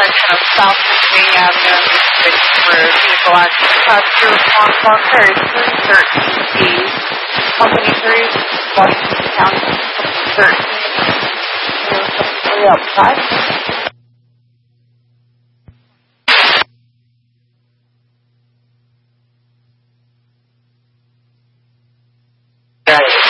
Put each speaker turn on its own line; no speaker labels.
intersection of South Pennsylvania Avenue and Vicksburg. Vehicle accident. Passenger response on Ferry 313D. Company 3, Washington County. Company 13. Outside.
Right.